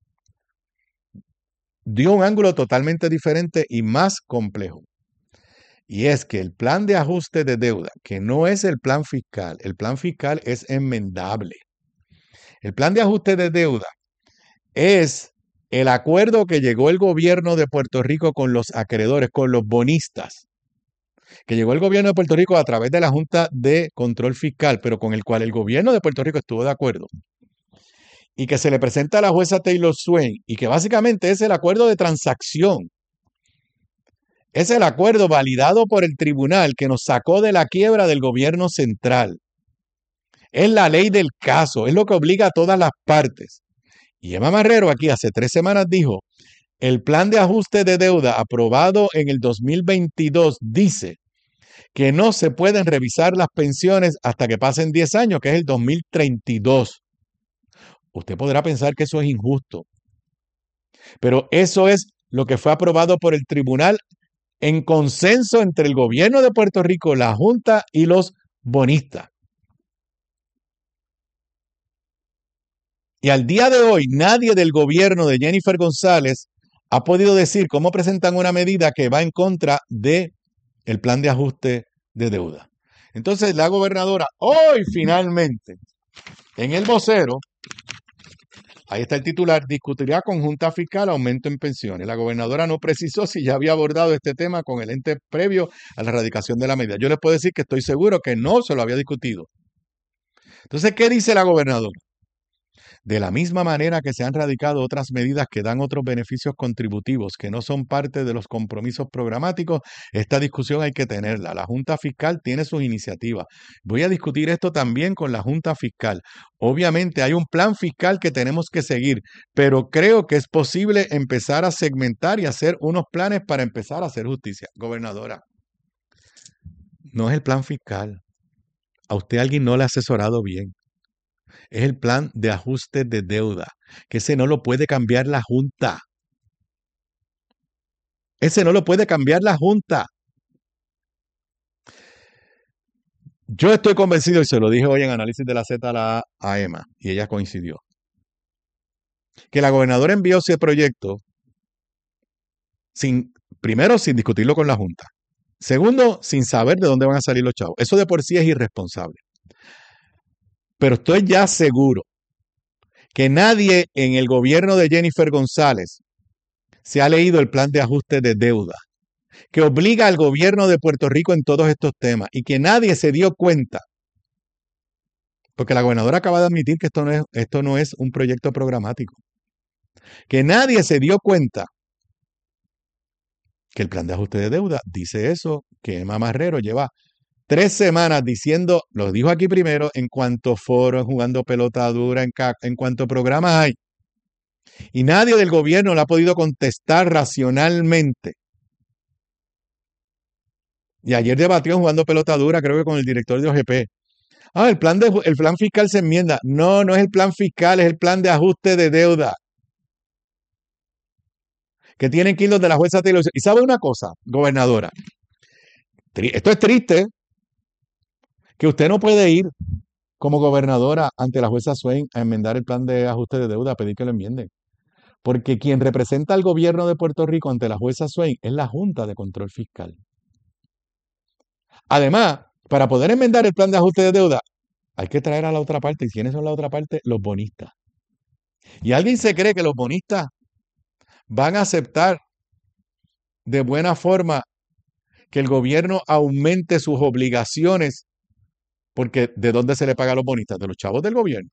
dio un ángulo totalmente diferente y más complejo. Y es que el plan de ajuste de deuda, que no es el plan fiscal es enmendable. El plan de ajuste de deuda es el acuerdo que llegó el gobierno de Puerto Rico con los acreedores, con los bonistas, que llegó el gobierno de Puerto Rico a través de la Junta de Control Fiscal, pero con el cual el gobierno de Puerto Rico estuvo de acuerdo, y que se le presenta a la jueza Taylor Swain, y que básicamente es el acuerdo de transacción. Es el acuerdo validado por el tribunal que nos sacó de la quiebra del gobierno central. Es la ley del caso, es lo que obliga a todas las partes. Y Emma Marrero aquí hace 3 semanas dijo, el plan de ajuste de deuda aprobado en el 2022 dice que no se pueden revisar las pensiones hasta que pasen 10 años, que es el 2032. Usted podrá pensar que eso es injusto, pero eso es lo que fue aprobado por el tribunal en consenso entre el gobierno de Puerto Rico, la Junta y los bonistas. Y al día de hoy, nadie del gobierno de Jennifer González ha podido decir cómo presentan una medida que va en contra del plan de ajuste de deuda. Entonces, la gobernadora hoy finalmente, en el vocero, ahí está el titular, discutirá con Junta Fiscal aumento en pensiones. La gobernadora no precisó si ya había abordado este tema con el ente previo a la erradicación de la medida. Yo les puedo decir que estoy seguro que no se lo había discutido. Entonces, ¿qué dice la gobernadora? De la misma manera que se han radicado otras medidas que dan otros beneficios contributivos que no son parte de los compromisos programáticos, esta discusión hay que tenerla. La Junta Fiscal tiene sus iniciativas. Voy a discutir esto también con la Junta Fiscal. Obviamente hay un plan fiscal que tenemos que seguir, pero creo que es posible empezar a segmentar y hacer unos planes para empezar a hacer justicia. Gobernadora, no es el plan fiscal. A usted alguien no le ha asesorado bien. Es el plan de ajuste de deuda, que ese no lo puede cambiar la Junta. Ese no lo puede cambiar la Junta. Yo estoy convencido, y se lo dije hoy en Análisis de la Z a Emma, y ella coincidió, que la gobernadora envió ese proyecto primero, sin discutirlo con la Junta. Segundo, sin saber de dónde van a salir los chavos. Eso de por sí es irresponsable. Pero estoy ya seguro que nadie en el gobierno de Jennifer González se ha leído el plan de ajuste de deuda que obliga al gobierno de Puerto Rico en todos estos temas y que nadie se dio cuenta, porque la gobernadora acaba de admitir que esto no es un proyecto programático, que nadie se dio cuenta que el plan de ajuste de deuda dice eso, que Emma Marrero lleva 3 semanas diciendo, lo dijo aquí primero, en cuanto foro, en jugando pelota dura, en cuanto programas hay. Y nadie del gobierno le ha podido contestar racionalmente. Y ayer debatió en jugando pelota dura, creo que con el director de OGP. El plan fiscal se enmienda. No, no es el plan fiscal, es el plan de ajuste de deuda. Que tienen que ir los de la jueza Taylor. Y sabe una cosa, gobernadora. Esto es triste. Que usted no puede ir como gobernadora ante la jueza Swain a enmendar el plan de ajuste de deuda, a pedir que lo enmienden. Porque quien representa al gobierno de Puerto Rico ante la jueza Swain es la Junta de Control Fiscal. Además, para poder enmendar el plan de ajuste de deuda, hay que traer a la otra parte. ¿Y quiénes son la otra parte? Los bonistas. ¿Y alguien se cree que los bonistas van a aceptar de buena forma que el gobierno aumente sus obligaciones? Porque ¿de dónde se le paga a los bonistas? De los chavos del gobierno.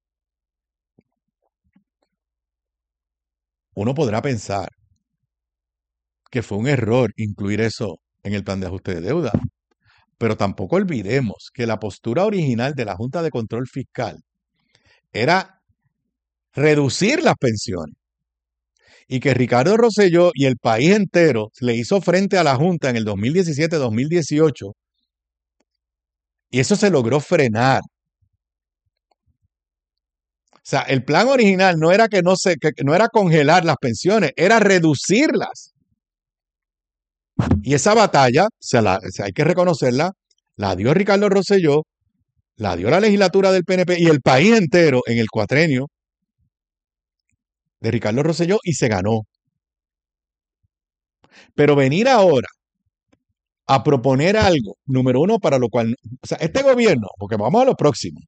Uno podrá pensar que fue un error incluir eso en el plan de ajuste de deuda. Pero tampoco olvidemos que la postura original de la Junta de Control Fiscal era reducir las pensiones. Y que Ricardo Rosselló y el país entero le hizo frente a la Junta en el 2017-2018. Y eso se logró frenar. O sea, el plan original no era que no era congelar las pensiones, era reducirlas. Y esa batalla, hay que reconocerla, la dio Ricardo Rosselló, la dio la legislatura del PNP y el país entero en el cuatrenio de Ricardo Rosselló y se ganó. Pero venir ahora a proponer algo, número uno, para lo cual, o sea, este gobierno, porque vamos a lo próximo,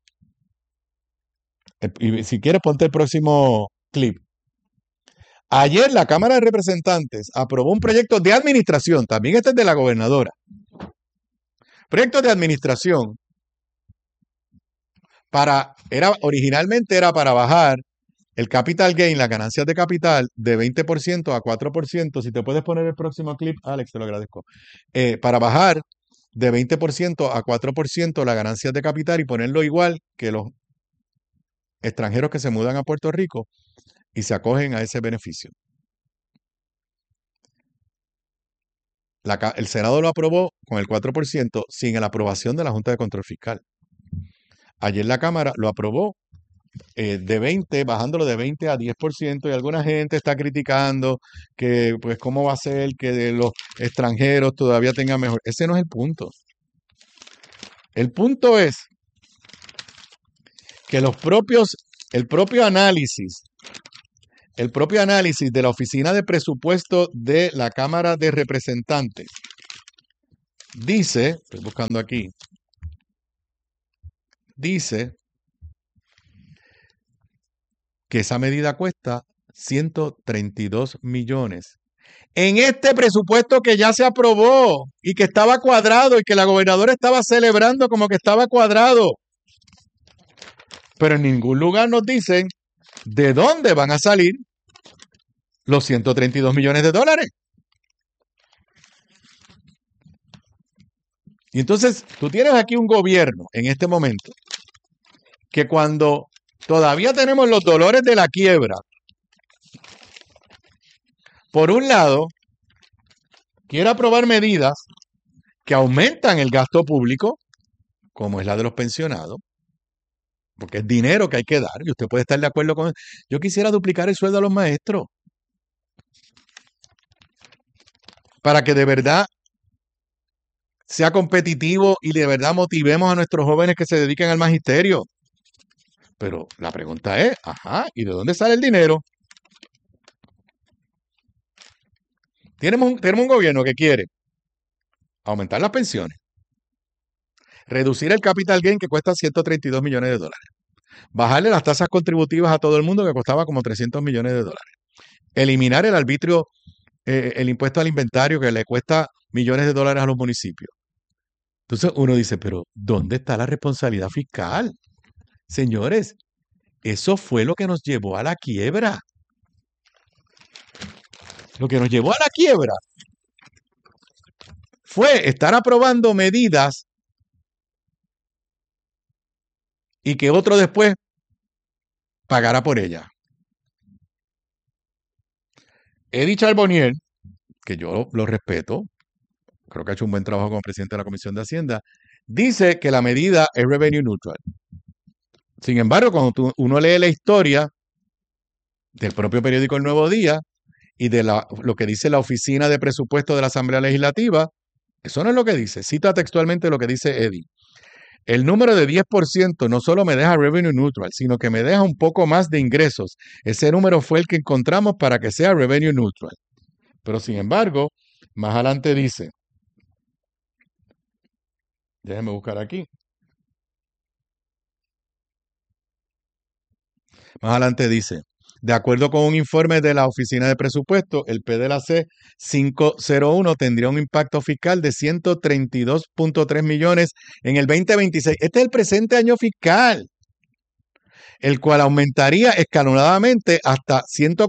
y si quieres ponte el próximo clip. Ayer la Cámara de Representantes aprobó un proyecto de administración, también este es de la gobernadora, proyecto de administración originalmente era para bajar el capital gain, las ganancias de capital, de 20% a 4%. Si te puedes poner el próximo clip, Alex, te lo agradezco. Para bajar de 20% a 4% las ganancias de capital y ponerlo igual que los extranjeros que se mudan a Puerto Rico y se acogen a ese beneficio. El Senado lo aprobó con el 4% sin la aprobación de la Junta de Control Fiscal. Ayer la Cámara lo aprobó de 20, bajándolo de 20 a 10%, y alguna gente está criticando que, pues, cómo va a ser que de los extranjeros todavía tengan mejor. Ese no es el punto. El punto es que el propio análisis de la Oficina de Presupuesto de la Cámara de Representantes dice, estoy buscando aquí, dice que esa medida cuesta 132 millones. En este presupuesto que ya se aprobó y que estaba cuadrado y que la gobernadora estaba celebrando como que estaba cuadrado. Pero en ningún lugar nos dicen de dónde van a salir los 132 millones de dólares. Y entonces tú tienes aquí un gobierno en este momento que cuando todavía tenemos los dolores de la quiebra, por un lado, quiere aprobar medidas que aumentan el gasto público, como es la de los pensionados, porque es dinero que hay que dar, y usted puede estar de acuerdo con eso. Yo quisiera duplicar el sueldo a los maestros, para que de verdad sea competitivo y de verdad motivemos a nuestros jóvenes que se dediquen al magisterio. Pero la pregunta es, ¿y de dónde sale el dinero? Tenemos un gobierno que quiere aumentar las pensiones, reducir el capital gain que cuesta 132 millones de dólares, bajarle las tasas contributivas a todo el mundo que costaba como 300 millones de dólares, eliminar el arbitrio, el impuesto al inventario que le cuesta millones de dólares a los municipios. Entonces uno dice, pero ¿dónde está la responsabilidad fiscal? Señores, eso fue lo que nos llevó a la quiebra. Lo que nos llevó a la quiebra fue estar aprobando medidas y que otro después pagara por ellas. Eddie Charbonnier, que yo lo respeto, creo que ha hecho un buen trabajo como presidente de la Comisión de Hacienda, dice que la medida es revenue neutral. Sin embargo, cuando uno lee la historia del propio periódico El Nuevo Día y de lo que dice la Oficina de Presupuesto de la Asamblea Legislativa, eso no es lo que dice. Cita textualmente lo que dice Eddie. El número de 10% no solo me deja revenue neutral, sino que me deja un poco más de ingresos. Ese número fue el que encontramos para que sea revenue neutral. Pero sin embargo, más adelante dice, déjenme buscar aquí. Más adelante dice, de acuerdo con un informe de la Oficina de Presupuesto, el PDLAC 501 tendría un impacto fiscal de 132.3 millones en el 2026. Este es el presente año fiscal, el cual aumentaría escalonadamente hasta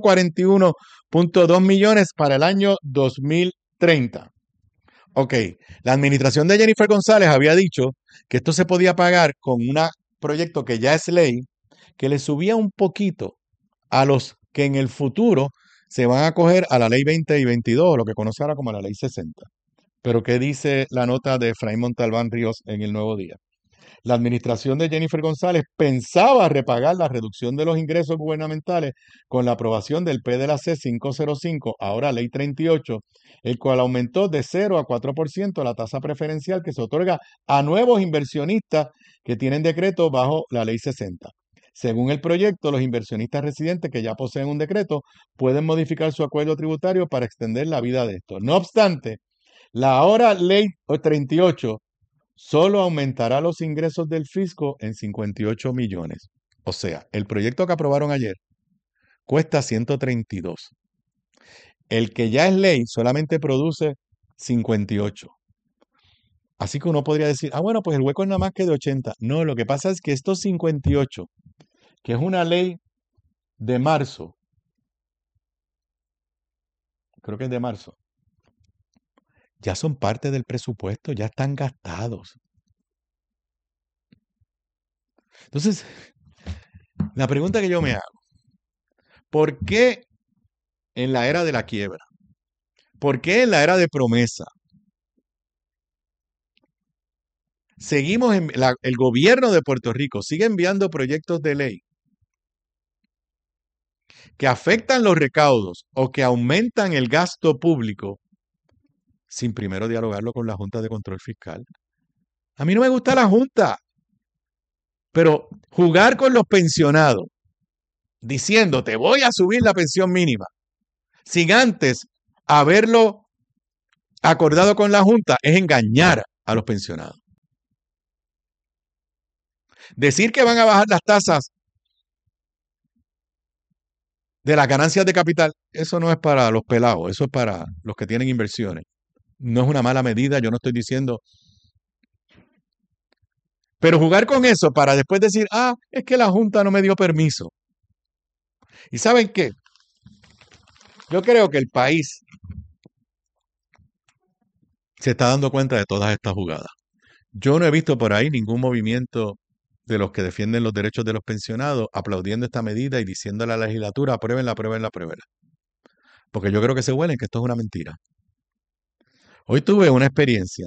141.2 millones para el año 2030. Ok, la administración de Jennifer González había dicho que esto se podía pagar con un proyecto que ya es ley, que le subía un poquito a los que en el futuro se van a acoger a la ley 20 y 22, lo que conoce ahora como la ley 60. Pero ¿qué dice la nota de Efraín Montalbán Ríos en El Nuevo Día? La administración de Jennifer González pensaba repagar la reducción de los ingresos gubernamentales con la aprobación del PDLAC 505, ahora ley 38, el cual aumentó de 0 a 4% la tasa preferencial que se otorga a nuevos inversionistas que tienen decreto bajo la ley 60. Según el proyecto, los inversionistas residentes que ya poseen un decreto pueden modificar su acuerdo tributario para extender la vida de esto. No obstante, la ahora ley 38 solo aumentará los ingresos del fisco en 58 millones. O sea, el proyecto que aprobaron ayer cuesta 132. El que ya es ley solamente produce 58. Así que uno podría decir, bueno, pues el hueco es nada más que de 80. No, lo que pasa es que estos 58, que es una ley de marzo, creo que es de marzo, ya son parte del presupuesto, ya están gastados. Entonces, la pregunta que yo me hago, ¿por qué en la era de la quiebra? ¿Por qué en la era de promesa? el gobierno de Puerto Rico sigue enviando proyectos de ley que afectan los recaudos o que aumentan el gasto público sin primero dialogarlo con la Junta de Control Fiscal. A mí no me gusta la Junta, pero jugar con los pensionados diciendo te voy a subir la pensión mínima sin antes haberlo acordado con la Junta es engañar a los pensionados. Decir que van a bajar las tasas de las ganancias de capital, eso no es para los pelados, eso es para los que tienen inversiones. No es una mala medida, yo no estoy diciendo. Pero jugar con eso para después decir, es que la Junta no me dio permiso. ¿Y saben qué? Yo creo que el país se está dando cuenta de todas estas jugadas. Yo no he visto por ahí ningún movimiento de los que defienden los derechos de los pensionados aplaudiendo esta medida y diciéndole a la legislatura, apruébenla, apruébenla, apruébenla. Porque yo creo que se huelen que esto es una mentira. Hoy tuve una experiencia,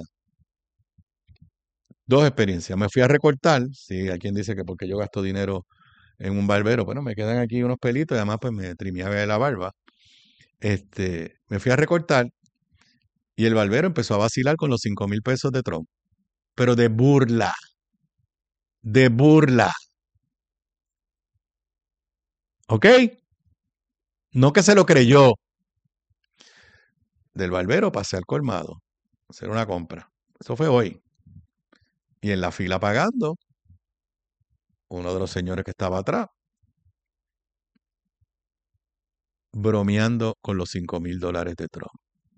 dos experiencias. Me fui a recortar, sí, hay quien dice que porque yo gasto dinero en un barbero, bueno, me quedan aquí unos pelitos y además pues me trimeaba la barba. Me fui a recortar y el barbero empezó a vacilar con los 5,000 pesos de Trump. Pero de burla. De burla. ¿Ok? No que se lo creyó. Del barbero pasé al colmado a hacer una compra. Eso fue hoy. Y en la fila pagando, uno de los señores que estaba atrás, bromeando con los $5,000 de Trump.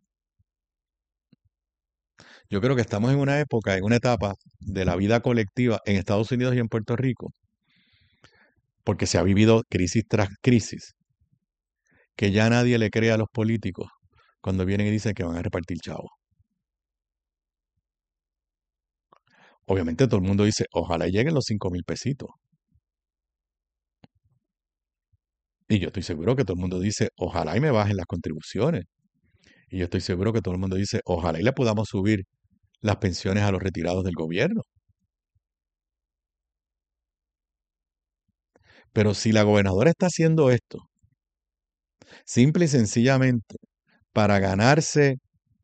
Yo creo que estamos en una época, en una etapa de la vida colectiva en Estados Unidos y en Puerto Rico, porque se ha vivido crisis tras crisis, que ya nadie le cree a los políticos cuando vienen y dicen que van a repartir chavos. Obviamente todo el mundo dice, ojalá lleguen los 5,000 pesitos. Y yo estoy seguro que todo el mundo dice, ojalá y me bajen las contribuciones. Y yo estoy seguro que todo el mundo dice, ojalá y le podamos subir las pensiones a los retirados del gobierno. Pero si la gobernadora está haciendo esto, simple y sencillamente, para ganarse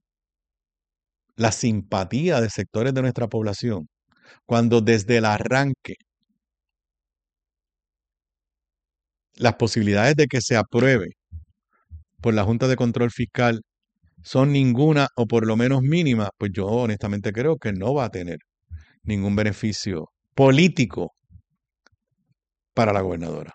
la simpatía de sectores de nuestra población, cuando desde el arranque las posibilidades de que se apruebe por la Junta de Control Fiscal son ninguna o por lo menos mínima, pues yo honestamente creo que no va a tener ningún beneficio político para la gobernadora.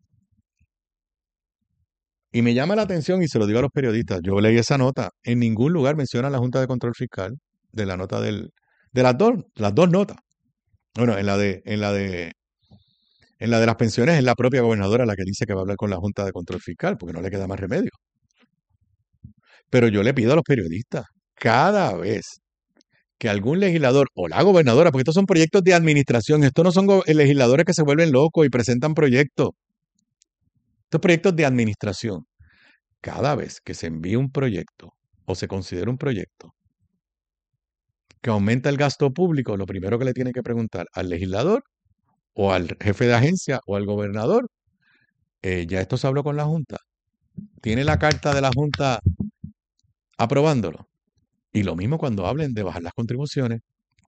Y me llama la atención y se lo digo a los periodistas, yo leí esa nota, en ningún lugar menciona la Junta de Control Fiscal de la nota de las dos notas. Bueno, en la de las pensiones es la propia gobernadora la que dice que va a hablar con la Junta de Control Fiscal, porque no le queda más remedio. Pero yo le pido a los periodistas, cada vez que algún legislador o la gobernadora, porque estos son proyectos de administración, estos no son legisladores que se vuelven locos y presentan proyectos. Estos proyectos de administración, cada vez que se envíe un proyecto o se considera un proyecto que aumenta el gasto público, lo primero que le tienen que preguntar al legislador o al jefe de agencia o al gobernador, ya esto se habló con la Junta. ¿Tiene la carta de la Junta aprobándolo? Y lo mismo cuando hablen de bajar las contribuciones.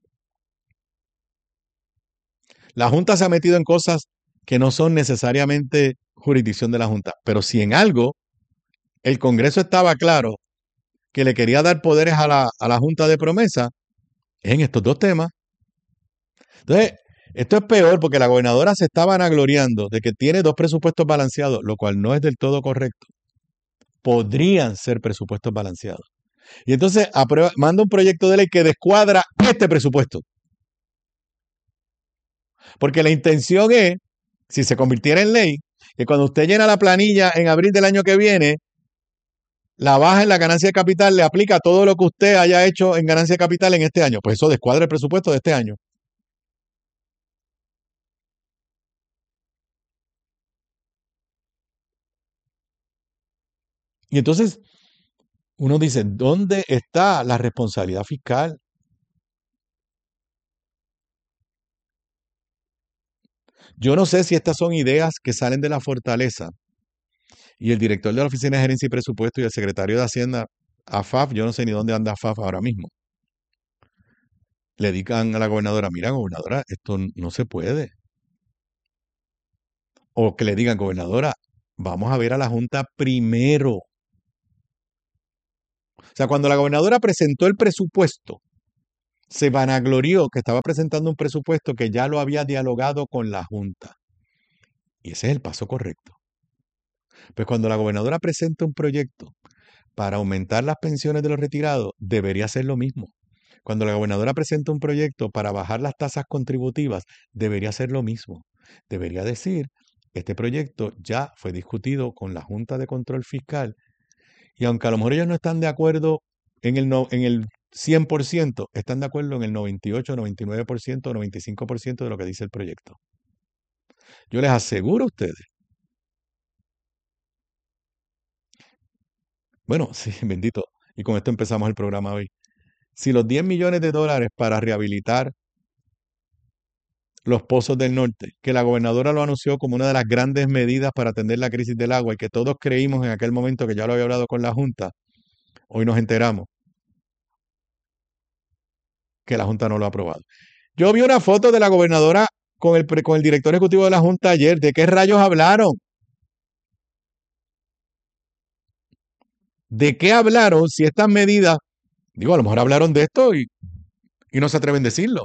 La Junta se ha metido en cosas que no son necesariamente jurisdicción de la Junta, pero si en algo el Congreso estaba claro que le quería dar poderes a la Junta de Promesa, es en estos dos temas. Entonces, esto es peor porque la gobernadora se está vanagloriando de que tiene 2 presupuestos balanceados, lo cual no es del todo correcto. Podrían ser presupuestos balanceados. Y entonces manda un proyecto de ley que descuadra este presupuesto. Porque la intención es, si se convirtiera en ley, que cuando usted llena la planilla en abril del año que viene, la baja en la ganancia de capital le aplica todo lo que usted haya hecho en ganancia de capital en este año. Pues eso descuadra el presupuesto de este año. Y entonces uno dice, ¿dónde está la responsabilidad fiscal? Yo no sé si estas son ideas que salen de la fortaleza y el director de la Oficina de Gerencia y Presupuesto y el secretario de Hacienda, AFAF, yo no sé ni dónde anda AFAF ahora mismo. Le digan a la gobernadora, mira, gobernadora, esto no se puede. O que le digan, gobernadora, vamos a ver a la Junta primero. O sea, cuando la gobernadora presentó el presupuesto, se vanaglorió que estaba presentando un presupuesto que ya lo había dialogado con la Junta. Y ese es el paso correcto. Pues cuando la gobernadora presenta un proyecto para aumentar las pensiones de los retirados, debería hacer lo mismo. Cuando la gobernadora presenta un proyecto para bajar las tasas contributivas, debería hacer lo mismo. Debería decir, este proyecto ya fue discutido con la Junta de Control Fiscal y aunque a lo mejor ellos no están de acuerdo en el 100%, están de acuerdo en el 98, 99%, 95% de lo que dice el proyecto. Yo les aseguro a ustedes. Bueno, sí, bendito. Y con esto empezamos el programa hoy. Si los 10 millones de dólares para rehabilitar los pozos del norte, que la gobernadora lo anunció como una de las grandes medidas para atender la crisis del agua y que todos creímos en aquel momento que ya lo había hablado con la Junta, hoy nos enteramos que la Junta no lo ha aprobado. Yo vi una foto de la gobernadora con el director ejecutivo de la Junta ayer. ¿De qué rayos hablaron? ¿De qué hablaron si estas medidas, digo, a lo mejor hablaron de esto y no se atreven a decirlo?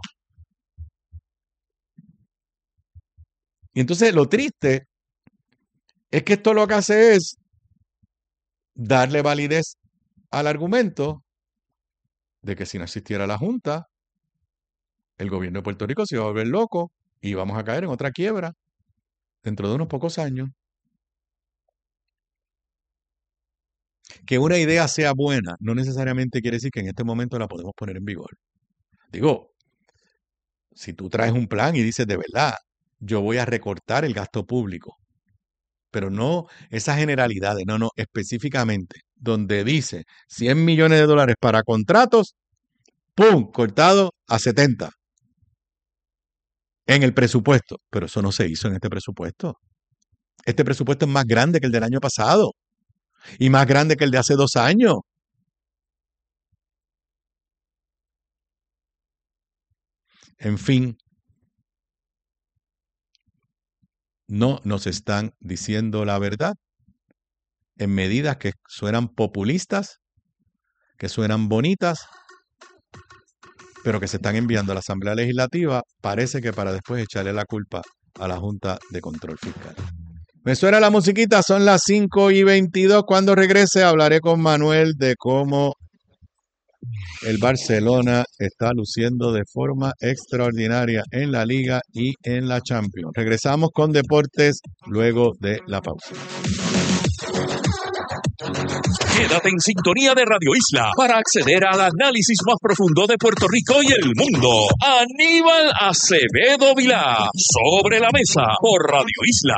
Y entonces lo triste es que esto lo que hace es darle validez al argumento de que si no existiera la Junta, el gobierno de Puerto Rico se iba a volver loco y vamos a caer en otra quiebra dentro de unos pocos años. Que una idea sea buena no necesariamente quiere decir que en este momento la podemos poner en vigor. Digo, si tú traes un plan y dices de verdad, yo voy a recortar el gasto público, pero no esas generalidades, no, específicamente, donde dice 100 millones de dólares para contratos, ¡pum!, cortado a 70 en el presupuesto. Pero eso no se hizo en este presupuesto. Este presupuesto es más grande que el del año pasado y más grande que el de hace 2 años. En fin, no nos están diciendo la verdad en medidas que suenan populistas, que suenan bonitas, pero que se están enviando a la Asamblea Legislativa, parece que para después echarle la culpa a la Junta de Control Fiscal. Me suena la musiquita, son las 5:22. Cuando regrese hablaré con Manuel de cómo el Barcelona está luciendo de forma extraordinaria en la Liga y en la Champions. Regresamos con deportes luego de la pausa. Quédate en sintonía de Radio Isla para acceder al análisis más profundo de Puerto Rico y el mundo. Aníbal Acevedo Vilá, Sobre la Mesa, por Radio Isla.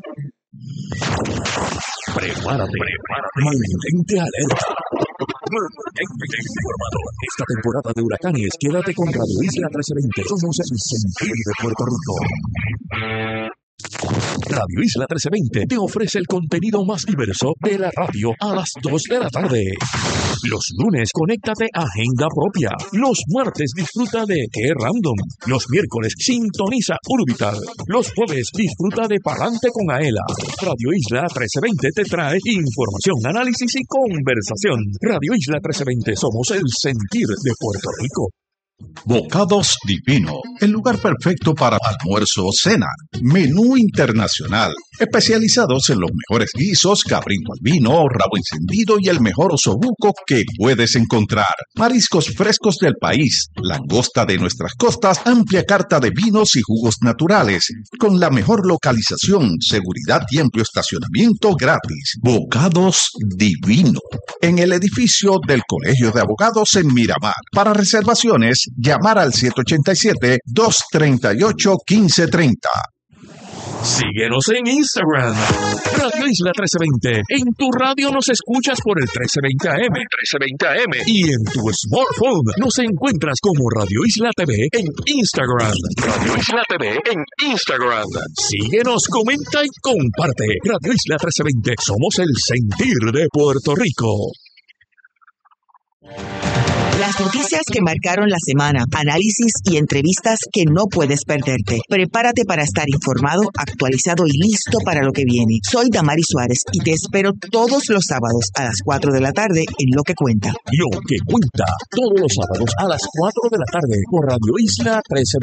Prepárate. Mantente alerta. Mantente informado. Esta temporada de huracanes, quédate con Radio Isla 1320. Somos el sentir de Puerto Rico. Radio Isla 1320 te ofrece el contenido más diverso de la radio a las 2 de la tarde. Los lunes, conéctate a Agenda Propia. Los martes, disfruta de Qué Random. Los miércoles, sintoniza Urbital. Los jueves, disfruta de Palante con Aela. Radio Isla 1320 te trae información, análisis y conversación. Radio Isla 1320, somos el sentir de Puerto Rico. Bocados Divino, el lugar perfecto para almuerzo o cena. Menú internacional, especializados en los mejores guisos, cabrito al vino, rabo encendido y el mejor osobuco que puedes encontrar. Mariscos frescos del país, langosta de nuestras costas, amplia carta de vinos y jugos naturales, con la mejor localización, seguridad y amplio estacionamiento gratis. Bocados Divino, en el edificio del Colegio de Abogados en Miramar. Para reservaciones, llamar al 787-238-1530. Síguenos en Instagram, Radio Isla 1320. En tu radio nos escuchas por el 1320 AM, y en tu smartphone nos encuentras como Radio Isla TV en Instagram. Radio Isla TV en Instagram. Síguenos, comenta y comparte. Radio Isla 1320. Somos el sentir de Puerto Rico. Las noticias que marcaron la semana, análisis y entrevistas que no puedes perderte. Prepárate para estar informado, actualizado y listo para lo que viene. Soy Damari Suárez y te espero todos los sábados a las 4 de la tarde en Lo que Cuenta. Lo que Cuenta, todos los sábados a las 4 de la tarde por Radio Isla 1320.